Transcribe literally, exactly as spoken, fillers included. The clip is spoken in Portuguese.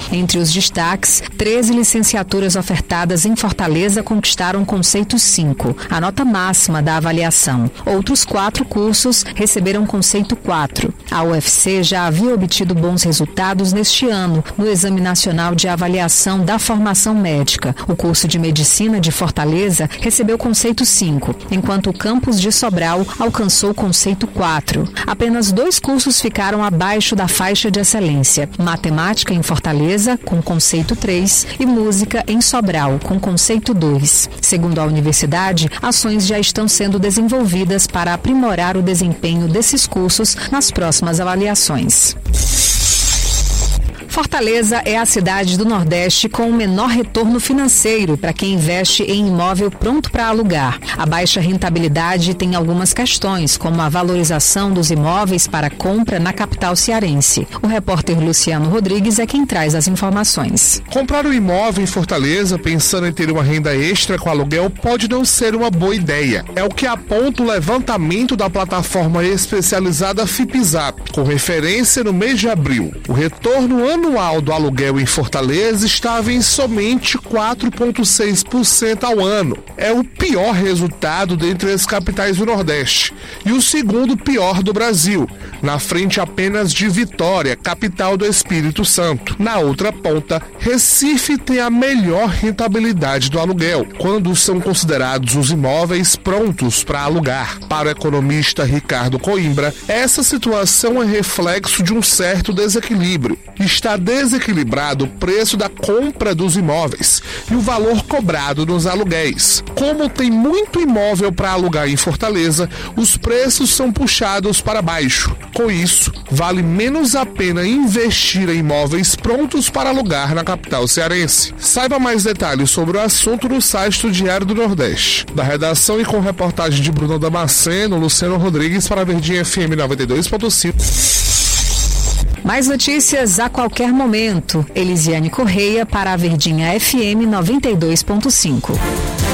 Entre os destaques, treze licenciaturas ofertadas em Fortaleza conquistaram conceito cinco, a nota máxima da avaliação. Outros quatro cursos receberam conceito quatro. A U F C já havia obtido bons resultados neste ano no Exame Nacional de Avaliação da Formação Médica. O curso de Medicina de Fortaleza recebeu conceito cinco, enquanto o campus de Sobral alcançou conceito quatro. Apenas dois cursos ficaram abaixo da faixa de excelência: Matemática em Fortaleza, com conceito três, e Música em Sobral, com conceito dois. Segundo a universidade, ações já estão sendo desenvolvidas para aprimorar o desempenho desses cursos nas próximas avaliações. Fortaleza é a cidade do Nordeste com o menor retorno financeiro para quem investe em imóvel pronto para alugar. A baixa rentabilidade tem algumas questões, como a valorização dos imóveis para compra na capital cearense. O repórter Luciano Rodrigues é quem traz as informações. Comprar um imóvel em Fortaleza pensando em ter uma renda extra com aluguel pode não ser uma boa ideia. É o que aponta o levantamento da plataforma especializada Fipzap, com referência no mês de abril. O retorno anual anual do aluguel em Fortaleza estava em somente quatro vírgula seis por cento ao ano. É o pior resultado dentre as capitais do Nordeste e o segundo pior do Brasil, na frente apenas de Vitória, capital do Espírito Santo. Na outra ponta, Recife tem a melhor rentabilidade do aluguel, quando são considerados os imóveis prontos para alugar. Para o economista Ricardo Coimbra, essa situação é reflexo de um certo desequilíbrio. Está desequilibrado o preço da compra dos imóveis e o valor cobrado nos aluguéis. Como tem muito imóvel para alugar em Fortaleza, os preços são puxados para baixo. Com isso, vale menos a pena investir em imóveis prontos para alugar na capital cearense. Saiba mais detalhes sobre o assunto no site do Diário do Nordeste. Da redação e com reportagem de Bruno Damasceno, Luciano Rodrigues para a Verdinha F M noventa e dois ponto cinco. Mais notícias a qualquer momento. Elisiane Correia para a Verdinha F M noventa e dois ponto cinco.